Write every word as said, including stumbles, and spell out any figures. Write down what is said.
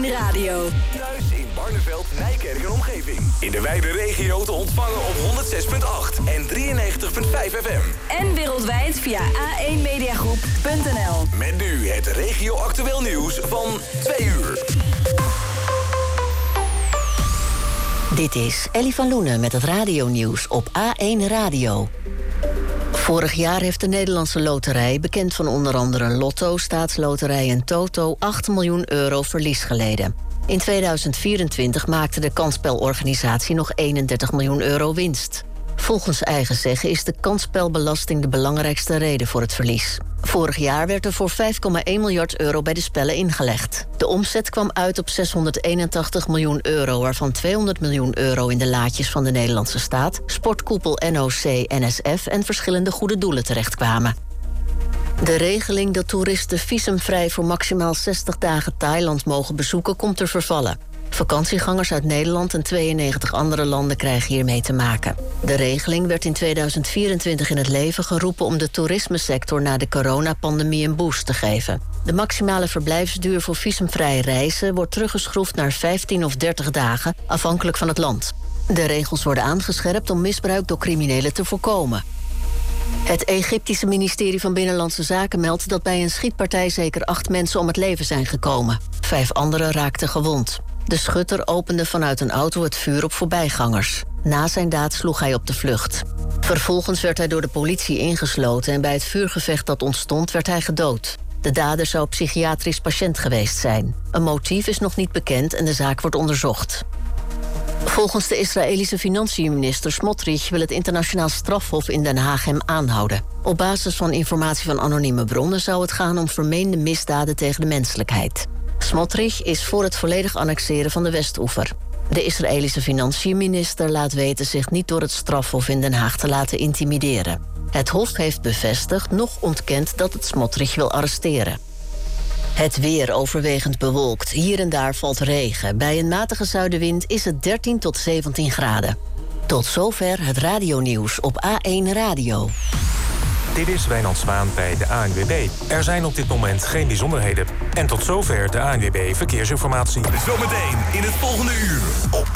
één Radio. Thuis in Barneveld, Nijkerk en omgeving. In de wijde regio te ontvangen op honderd zes komma acht en drieënnegentig komma vijf F M. En wereldwijd via a één mediagroep punt n l. Met nu het regio-actueel nieuws van twee uur. Dit is Ellie van Loenen met het radionieuws op A één Radio. Vorig jaar heeft de Nederlandse Loterij, bekend van onder andere Lotto, Staatsloterij en Toto, acht miljoen euro verlies geleden. In tweeduizend vierentwintig maakte de kansspelorganisatie nog eenendertig miljoen euro winst. Volgens eigen zeggen is de kansspelbelasting de belangrijkste reden voor het verlies. Vorig jaar werd er voor vijf komma één miljard euro bij de spellen ingelegd. De omzet kwam uit op zeshonderdeenentachtig miljoen euro... waarvan tweehonderd miljoen euro in de laadjes van de Nederlandse staat... sportkoepel N O C N S F en verschillende goede doelen terechtkwamen. De regeling dat toeristen visumvrij voor maximaal zestig dagen Thailand mogen bezoeken komt te vervallen. Vakantiegangers uit Nederland en tweeënnegentig andere landen krijgen hiermee te maken. De regeling werd in tweeduizend vierentwintig in het leven geroepen om de toerismesector na de coronapandemie een boost te geven. De maximale verblijfsduur voor visumvrije reizen wordt teruggeschroefd naar vijftien of dertig dagen, afhankelijk van het land. De regels worden aangescherpt om misbruik door criminelen te voorkomen. Het Egyptische ministerie van Binnenlandse Zaken meldt dat bij een schietpartij zeker acht mensen om het leven zijn gekomen. Vijf anderen raakten gewond. De schutter opende vanuit een auto het vuur op voorbijgangers. Na zijn daad sloeg hij op de vlucht. Vervolgens werd hij door de politie ingesloten en bij het vuurgevecht dat ontstond werd hij gedood. De dader zou psychiatrisch patiënt geweest zijn. Een motief is nog niet bekend en de zaak wordt onderzocht. Volgens de Israëlische financiënminister Smotrich wil het internationaal strafhof in Den Haag hem aanhouden. Op basis van informatie van anonieme bronnen zou het gaan om vermeende misdaden tegen de menselijkheid. Smotrich is voor het volledig annexeren van de Westoever. De Israëlische financiënminister laat weten zich niet door het strafhof in Den Haag te laten intimideren. Het hof heeft bevestigd, nog ontkend, dat het Smotrich wil arresteren. Het weer overwegend bewolkt. Hier en daar valt regen. Bij een matige zuidenwind is het dertien tot zeventien graden. Tot zover het radionieuws op A één Radio. Dit is Wijnand Zwaan bij de A N W B. Er zijn op dit moment geen bijzonderheden. En tot zover de A N W B Verkeersinformatie. Zometeen in het volgende uur op